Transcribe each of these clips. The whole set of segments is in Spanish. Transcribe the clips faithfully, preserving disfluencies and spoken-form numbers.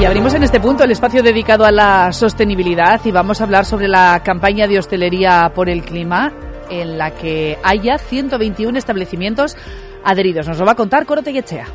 Y abrimos en este punto el espacio dedicado a la sostenibilidad y vamos a hablar sobre la campaña de hostelería por el clima, en la que hay ya ciento veintiuno establecimientos adheridos. Nos lo va a contar Coro Tellechea.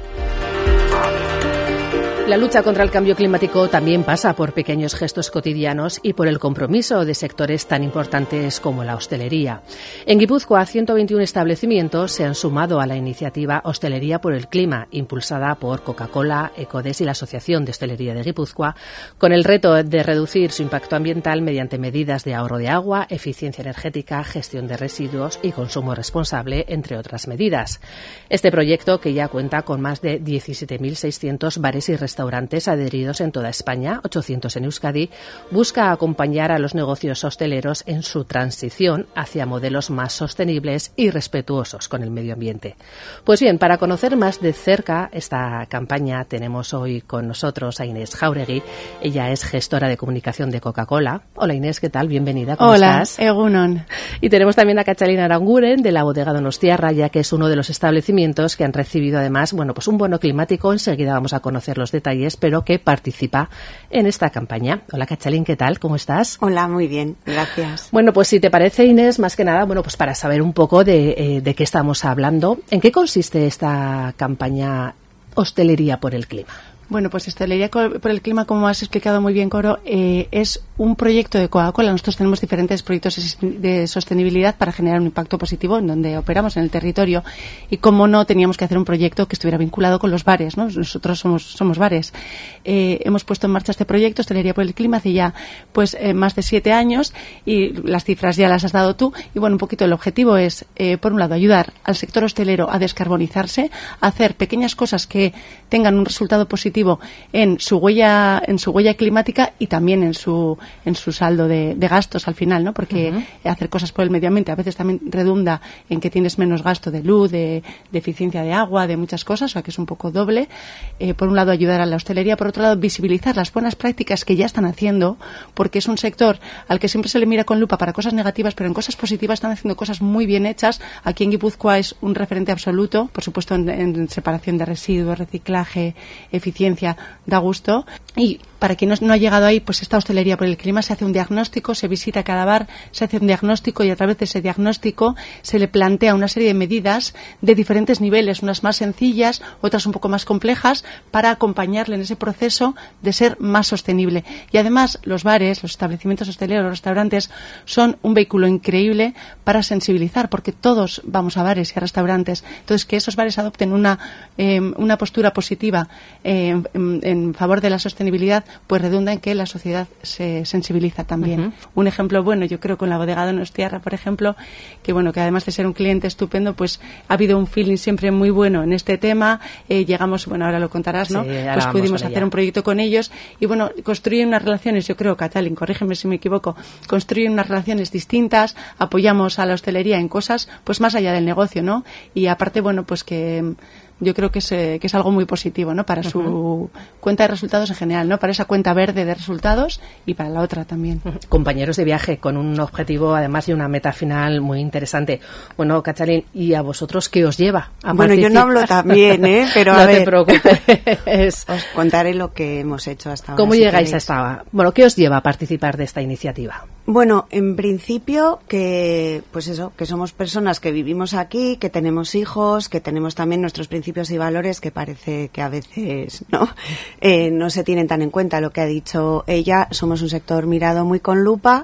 La lucha contra el cambio climático también pasa por pequeños gestos cotidianos y por el compromiso de sectores tan importantes como la hostelería. En Guipúzcoa, ciento veintiuno establecimientos se han sumado a la iniciativa Hostelería por el Clima, impulsada por Coca-Cola, Ecodes y la Asociación de Hostelería de Guipúzcoa, con el reto de reducir su impacto ambiental mediante medidas de ahorro de agua, eficiencia energética, gestión de residuos y consumo responsable, entre otras medidas. Este proyecto, que ya cuenta con más de diecisiete mil seiscientos bares y restaurantes restaurantes adheridos en toda España, ochocientos en Euskadi, busca acompañar a los negocios hosteleros en su transición hacia modelos más sostenibles y respetuosos con el medio ambiente. Pues bien, para conocer más de cerca esta campaña tenemos hoy con nosotros a Inés Jauregui. Ella es gestora de comunicación de Coca-Cola. Hola Inés, ¿qué tal? Bienvenida. ¿Cómo Hola, estás? Egunon. Y tenemos también a Katxalin Aranguren de la bodega Donostiarra, ya que es uno de los establecimientos que han recibido además, bueno, pues un bono climático. Enseguida vamos a conocer los detalles, pero que participa en esta campaña. Hola Katxalin, ¿qué tal? ¿Cómo estás? Hola, muy bien, gracias. Bueno, pues si te parece, Inés, más que nada, bueno, pues para saber un poco de, eh, de qué estamos hablando, ¿en qué consiste esta campaña Hostelería por el Clima? Bueno, pues Hostelería por el Clima, como has explicado muy bien, Coro, eh, es un proyecto de Coca-Cola. Nosotros tenemos diferentes proyectos de sostenibilidad para generar un impacto positivo en donde operamos en el territorio. Y como no, teníamos que hacer un proyecto que estuviera vinculado con los bares, ¿no? Nosotros somos somos bares. Eh, hemos puesto en marcha este proyecto, Hostelería por el Clima, hace ya pues eh, más de siete años, y las cifras ya las has dado tú. Y bueno, un poquito el objetivo es, eh, por un lado, ayudar al sector hostelero a descarbonizarse, a hacer pequeñas cosas que tengan un resultado positivo en su huella en su huella climática y también en su en su saldo de, de gastos al final, ¿no? Porque uh-huh. hacer cosas por el medio ambiente a veces también redunda en que tienes menos gasto de luz, de, de eficiencia de agua, de muchas cosas, o sea que es un poco doble. Eh, por un lado, ayudar a la hostelería, por otro lado, visibilizar las buenas prácticas que ya están haciendo, porque es un sector al que siempre se le mira con lupa para cosas negativas, pero en cosas positivas están haciendo cosas muy bien hechas. Aquí en Guipúzcoa es un referente absoluto, por supuesto en, en separación de residuos, reciclaje, eficiencia. Da gusto. Y para quien no, no ha llegado ahí, pues esta Hostelería por el Clima se hace un diagnóstico, se visita cada bar, se hace un diagnóstico y a través de ese diagnóstico se le plantea una serie de medidas de diferentes niveles, unas más sencillas, otras un poco más complejas, para acompañarle en ese proceso de ser más sostenible. Y además los bares, los establecimientos hosteleros, los restaurantes son un vehículo increíble para sensibilizar, porque todos vamos a bares y a restaurantes. Entonces, que esos bares adopten una, eh, una postura positiva eh, En, en favor de la sostenibilidad, pues redunda en que la sociedad se sensibiliza también. Uh-huh. Un ejemplo bueno, yo creo con la bodega Donostiarra, por ejemplo, que bueno, que además de ser un cliente estupendo, pues ha habido un feeling siempre muy bueno en este tema. Eh, llegamos, bueno, ahora lo contarás, ¿no? Sí, pues pudimos hacer un proyecto con ellos y bueno, construyen unas relaciones, yo creo, Katxalin, corrígeme si me equivoco, construyen unas relaciones distintas, apoyamos a la hostelería en cosas, pues más allá del negocio, ¿no? Y aparte, bueno, pues que yo creo que es, eh, que es algo muy positivo, ¿no? Para su uh-huh. cuenta de resultados en general, ¿no? Para esa cuenta verde de resultados y para la otra también. Uh-huh. Compañeros de viaje con un objetivo, además, y una meta final muy interesante. Bueno, Katxalin, ¿y a vosotros qué os lleva a Bueno, participar? yo no hablo también, ¿eh? Pero no a te ver, preocupes. Os contaré lo que hemos hecho hasta ahora. ¿Cómo si llegáis queréis. a esta? Bueno, ¿qué os lleva a participar de esta iniciativa? Bueno, en principio que, pues eso, que somos personas que vivimos aquí, que tenemos hijos, que tenemos también nuestros principios y valores que parece que a veces no, eh, no se tienen tan en cuenta. Lo que ha dicho ella, somos un sector mirado muy con lupa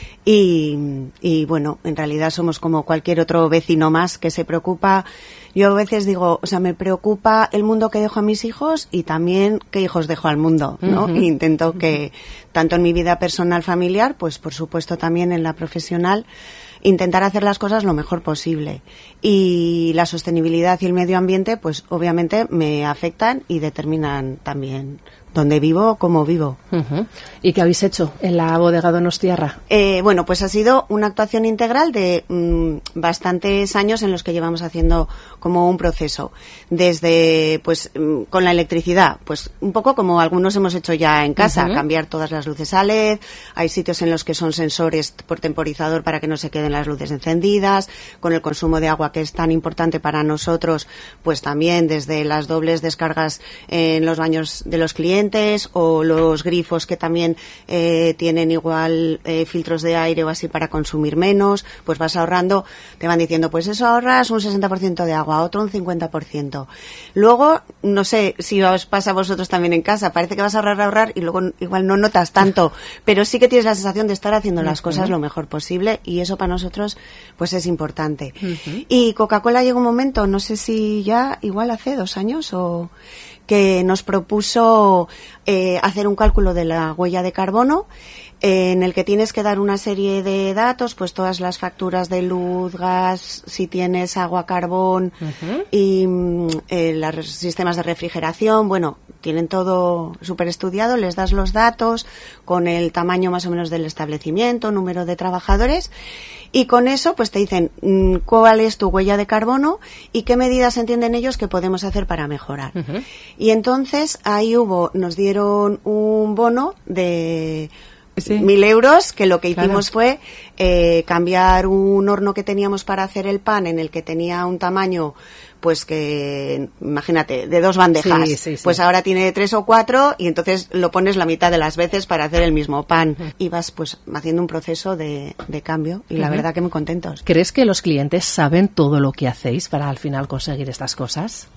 y, y bueno, en realidad somos como cualquier otro vecino más que se preocupa. Yo a veces digo, o sea, me preocupa el mundo que dejo a mis hijos y también qué hijos dejo al mundo, ¿no? Uh-huh. E intento que, tanto en mi vida personal, familiar, pues por supuesto también en la profesional, intentar hacer las cosas lo mejor posible. Y la sostenibilidad y el medio ambiente, pues obviamente me afectan y determinan también dónde vivo, cómo vivo. Uh-huh. ¿Y qué habéis hecho en la bodega Donostiarra? Eh, bueno, pues ha sido una actuación integral de mmm, bastantes años en los que llevamos haciendo como un proceso. Desde, pues, mmm, con la electricidad, pues un poco como algunos hemos hecho ya en casa, uh-huh. cambiar todas las luces a L E D. Hay sitios en los que son sensores por temporizador para que no se queden las luces encendidas, con el consumo de agua que es tan importante para nosotros, pues también desde las dobles descargas en los baños de los clientes o los grifos que también eh, tienen igual eh, filtros de aire o así para consumir menos, pues vas ahorrando, te van diciendo, pues eso ahorras un sesenta por ciento de agua, otro un cincuenta por ciento. Luego, no sé si os pasa a vosotros también en casa, parece que vas a ahorrar, ahorrar y luego igual no notas tanto, pero sí que tienes la sensación de estar haciendo las cosas lo mejor posible y eso para nosotros pues es importante. Uh-huh. Y Coca-Cola llegó un momento, no sé si ya igual hace dos años o que nos propuso eh, hacer un cálculo de la huella de carbono en el que tienes que dar una serie de datos, pues todas las facturas de luz, gas, si tienes agua, carbón uh-huh. y eh, los sistemas de refrigeración, bueno, tienen todo súper estudiado, les das los datos con el tamaño más o menos del establecimiento, número de trabajadores y con eso pues te dicen mmm, cuál es tu huella de carbono y qué medidas entienden ellos que podemos hacer para mejorar. Uh-huh. Y entonces ahí hubo, nos dieron un bono de Sí. mil euros, que lo que hicimos claro. fue eh, cambiar un horno que teníamos para hacer el pan en el que tenía un tamaño pues que, imagínate, de dos bandejas, sí, sí, sí. pues ahora tiene tres o cuatro y entonces lo pones la mitad de las veces para hacer el mismo pan. Uh-huh. Y vas pues haciendo un proceso de, de cambio y uh-huh. la verdad que muy contentos. ¿Crees que los clientes saben todo lo que hacéis para al final conseguir estas cosas?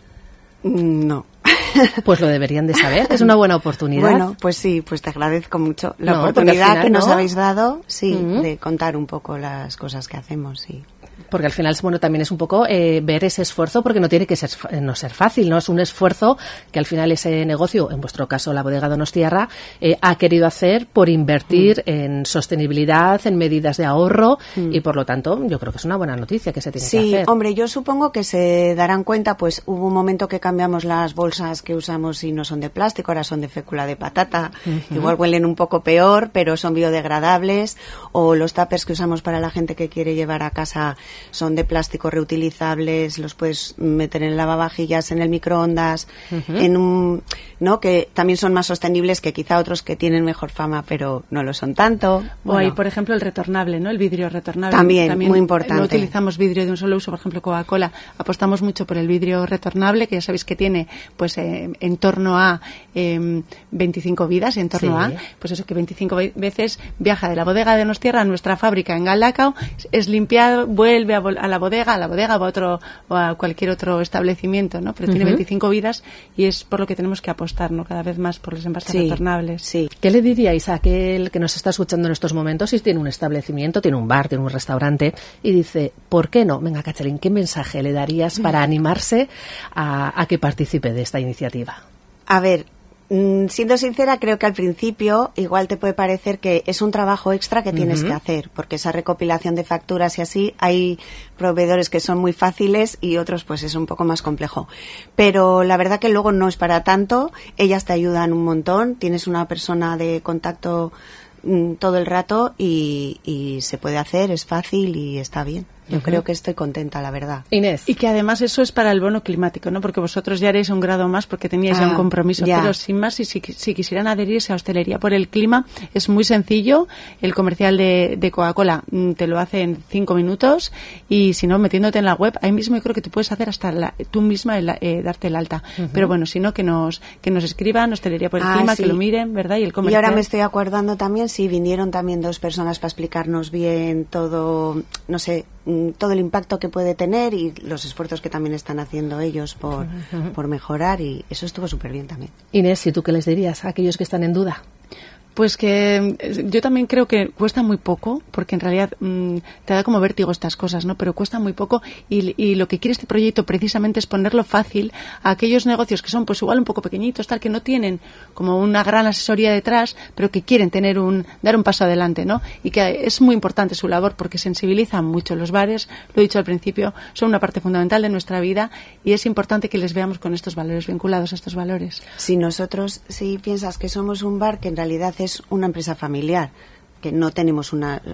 No. Pues lo deberían de saber, es una buena oportunidad. Bueno, pues sí, pues te agradezco mucho la no, oportunidad final, que nos ¿no? habéis dado, sí, uh-huh. de contar un poco las cosas que hacemos, sí. Porque al final, bueno, también es un poco eh, ver ese esfuerzo, porque no tiene que ser no ser fácil, ¿no? Es un esfuerzo que al final ese negocio, en vuestro caso la bodega Donostiarra, eh, ha querido hacer por invertir mm. en sostenibilidad, en medidas de ahorro mm. y por lo tanto yo creo que es una buena noticia que se tiene sí, que hacer. Sí, hombre, yo supongo que se darán cuenta, pues hubo un momento que cambiamos las bolsas que usamos y no son de plástico, ahora son de fécula de patata, uh-huh. igual huelen un poco peor, pero son biodegradables, o los tuppers que usamos para la gente que quiere llevar a casa son de plástico reutilizables, los puedes meter en lavavajillas, en el microondas, uh-huh. en un, ¿no? Que también son más sostenibles que quizá otros que tienen mejor fama, pero no lo son tanto. O bueno. hay, por ejemplo, el retornable, ¿no? El vidrio retornable. También, también muy importante. No utilizamos vidrio de un solo uso, por ejemplo, Coca-Cola. Apostamos mucho por el vidrio retornable, que ya sabéis que tiene, pues, eh, en torno a eh, veinticinco vidas, en torno sí. a, pues eso, que veinticinco veces viaja de la bodega de Donostiarra a nuestra fábrica en Galdakao, es limpiado, vuelve a, a la bodega, a la bodega o a otro o a cualquier otro establecimiento, ¿no? Pero uh-huh. tiene veinticinco vidas y es por lo que tenemos que apostar, ¿no? Cada vez más por los envases sí, retornables. Sí. ¿Qué le diríais a aquel que nos está escuchando en estos momentos si tiene un establecimiento, tiene un bar, tiene un restaurante y dice, ¿por qué no? Venga, Katxerin, ¿qué mensaje le darías para animarse a, a que participe de esta iniciativa? A ver, siendo sincera, creo que al principio igual te puede parecer que es un trabajo extra que tienes uh-huh. que hacer, porque esa recopilación de facturas y así, hay proveedores que son muy fáciles y otros pues es un poco más complejo. Pero la verdad que luego no es para tanto, ellas te ayudan un montón, tienes una persona de contacto mm, todo el rato y, y se puede hacer, es fácil y está bien. Yo uh-huh. creo que estoy contenta, la verdad. Inés. Y que además eso es para el bono climático, ¿no? Porque vosotros ya haréis un grado más porque teníais ah, ya un compromiso. Ya. Pero sin más, si, si, si quisieran adherirse a Hostelería por el Clima, es muy sencillo. El comercial de, de Coca-Cola mm, te lo hace en cinco minutos y si no, metiéndote en la web, ahí mismo yo creo que te puedes hacer hasta la, tú misma el, eh, darte el alta. Uh-huh. Pero bueno, si no, que nos que nos escriban Hostelería por el ah, Clima, sí. que lo miren, ¿verdad? Y el comercial. Y ahora me estoy acordando también, sí, vinieron también dos personas para explicarnos bien todo, no sé, todo el impacto que puede tener y los esfuerzos que también están haciendo ellos por, uh-huh. por mejorar y eso estuvo súper bien también. Inés, ¿y tú qué les dirías a aquellos que están en duda? Pues que yo también creo que cuesta muy poco, porque en realidad mmm, te da como vértigo estas cosas, ¿no? Pero cuesta muy poco y, y lo que quiere este proyecto precisamente es ponerlo fácil a aquellos negocios que son pues igual un poco pequeñitos, tal, que no tienen como una gran asesoría detrás, pero que quieren tener un dar un paso adelante, ¿no? Y que es muy importante su labor porque sensibilizan mucho. Los bares, lo he dicho al principio, son una parte fundamental de nuestra vida y es importante que les veamos con estos valores, vinculados a estos valores. Si nosotros, si piensas que somos un bar que en realidad es una empresa familiar, que no tenemos una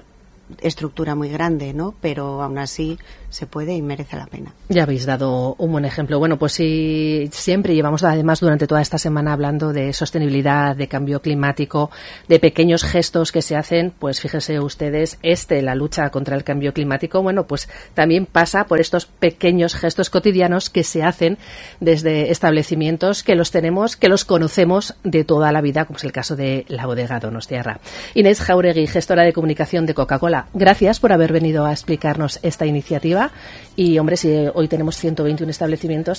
estructura muy grande, ¿no? Pero aún así se puede y merece la pena. Ya habéis dado un buen ejemplo. Bueno, pues si siempre llevamos además durante toda esta semana hablando de sostenibilidad, de cambio climático, de pequeños gestos que se hacen, pues fíjense ustedes, este, la lucha contra el cambio climático, bueno, pues también pasa por estos pequeños gestos cotidianos que se hacen desde establecimientos que los tenemos, que los conocemos de toda la vida, como es el caso de la bodega Donostiarra. Inés Jauregui, gestora de comunicación de Coca-Cola, gracias por haber venido a explicarnos esta iniciativa. Y, hombre, si hoy tenemos ciento veintiún establecimientos,